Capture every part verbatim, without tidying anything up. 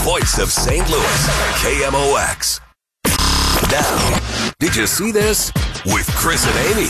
voice of Saint Louis, K M O X. Now, did you see this? With Chris and Amy.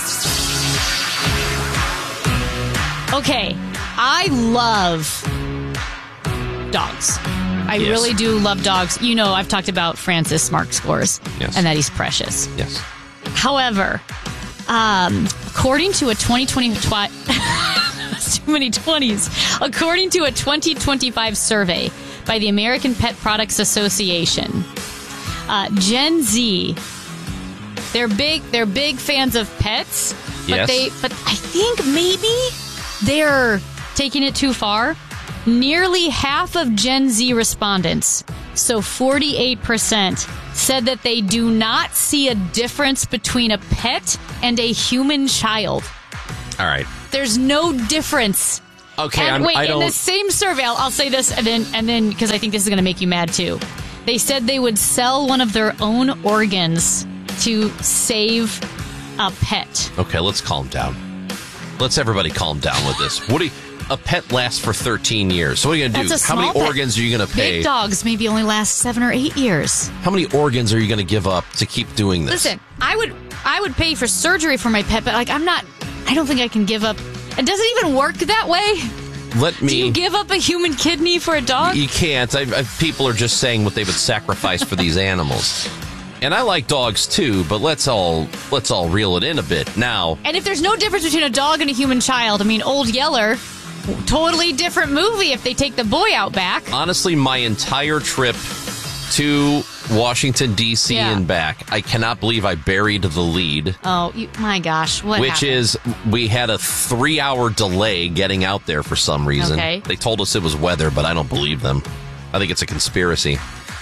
Okay, I love dogs. I Yes. really do love dogs. You know, I've talked about Francis Smart Scores Yes. and that he's precious. Yes. However, um, according to a twenty twenty twi- that's too many twenties. According to a twenty twenty-five survey by the American Pet Products Association, uh, Gen Z, they're big. They're big fans of pets, but Yes. they. But I think maybe they're taking it too far. Nearly half of Gen Z respondents, so forty-eight percent, said that they do not see a difference between a pet and a human child. All right. There's no difference. Okay, And I'm, wait, I in don't... the same survey, I'll, I'll say this, and then, and then, because I think this is going to make you mad too. They said they would sell one of their own organs to save a pet. Okay, let's calm down. Let's everybody calm down with this. What do you... A pet lasts for thirteen years. So what are you going to do? That's a How many small pet. organs are you going to pay? Big dogs maybe only last seven or eight years. How many organs are you going to give up to keep doing this? Listen, I would I would pay for surgery for my pet, but like I'm not. I don't think I can give up. And does it even work that way? Let me... Do you give up a human kidney for a dog? You can't. I, I, people are just saying what they would sacrifice for these animals. And I like dogs too, but let's all let's all reel it in a bit now. And if there's no difference between a dog and a human child, I mean, Old Yeller, totally different movie if they take the boy out back. Honestly, my entire trip to Washington, D C Yeah. and back, I cannot believe I buried the lead. Oh, you, my gosh. What Which happened? is, we had a three-hour delay getting out there for some reason. Okay. They told us it was weather, but I don't believe them. I think it's a conspiracy.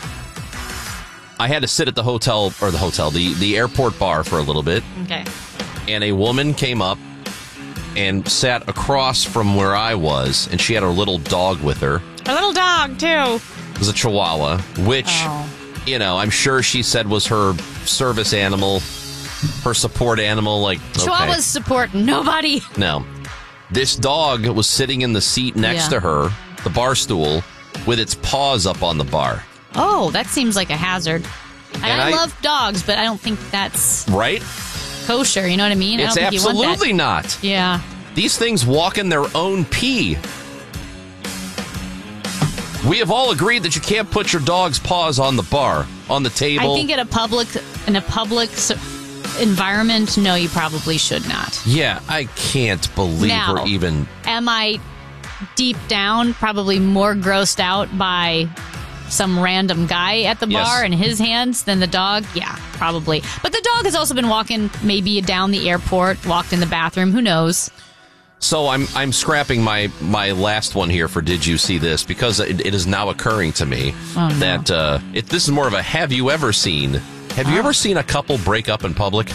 I had to sit at the hotel, or the hotel, the, the airport bar for a little bit, Okay. and a woman came up and sat across from where I was, and she had her little dog with her. A little dog, too. It was a Chihuahua, which, Oh. you know, I'm sure she said was her service animal, her support animal, like, okay. Chihuahuas support nobody. No. This dog was sitting in the seat next Yeah. to her, the bar stool, with its paws up on the bar. Oh, that seems like a hazard. And, And I, I- love dogs, but I don't think that's Right? kosher. You know what I mean? It's I don't think absolutely you want not. that. Yeah. These things walk in their own pee. We have all agreed that you can't put your dog's paws on the bar, on the table. I think in a public in a public s- environment, no, you probably should not. Yeah, I can't believe Now, we're even... Am I deep down probably more grossed out by some random guy at the Yes. bar and his hands than the dog? Yeah, probably. But the dog has also been walking maybe down the airport, walked in the bathroom. Who knows? So I'm I'm scrapping my, my last one here for Did You See This? Because it, it is now occurring to me Oh, no. that uh, it, this is more of a have you ever seen. Have you Oh. ever seen a couple break up in public?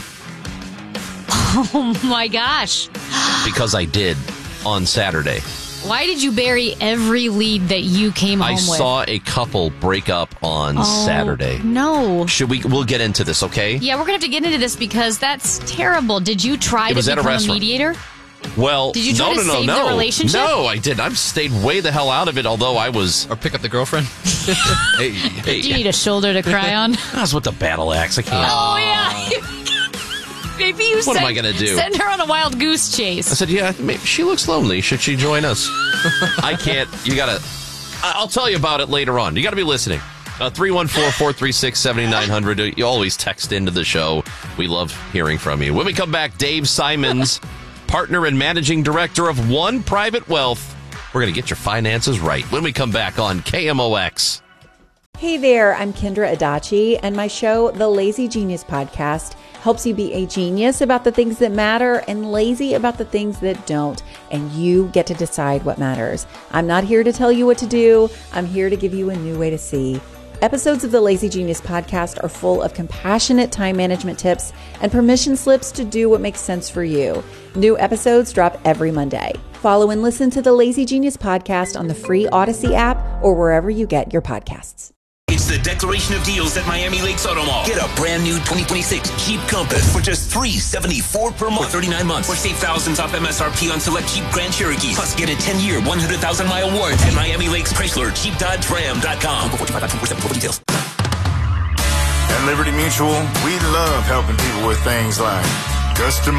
Oh my gosh. Because I did on Saturday. Why did you bury every lead that you came I home with? saw a couple break up on Oh, Saturday. No. Should we? We'll get into this, okay? Yeah, we're going to have to get into this because that's terrible. Did you try It to was at a become a, restaurant. mediator? Well, Did you try no, to no, no, save the no, relationship? no, I didn't. I've stayed way the hell out of it. Although I was, Or pick up the girlfriend. hey, hey, Do you need a shoulder to cry on? that's with the battle axe. I can't. Oh, yeah. Maybe you What send, am I gonna do? Send her on a wild goose I chase. said, yeah, maybe she looks lonely. Should she join us? I can't. You gotta. I- I'll tell you about it later on. You gotta be listening. Uh, three one four, four three six, seven nine zero zero. You always text into the show. We love hearing from you. When we come back, Dave Simons, partner and managing director of One Private Wealth. We're going to get your finances right when we come back on K M O X. Hey there, I'm Kendra Adachi, and my show, The Lazy Genius Podcast, helps you be a genius about the things that matter and lazy about the things that don't, and you get to decide what matters. I'm not here to tell you what to do. I'm here to give you a new way to see. Episodes of the Lazy Genius Podcast are full of compassionate time management tips and permission slips to do what makes sense for you. New episodes drop every Monday. Follow and listen to the Lazy Genius Podcast on the free Odyssey app or wherever you get your podcasts. It's the declaration of deals at Miami Lakes Auto Mall. Get a brand new twenty twenty-six Jeep Compass for just three hundred seventy-four dollars per month for thirty-nine months. Or save thousands off M S R P on select Jeep Grand Cherokees. Plus, get a ten-year, one hundred thousand mile warranty at Miami Lakes Chrysler, Jeep Dodge Ram dot com. For details. At Liberty Mutual, we love helping people with things like custom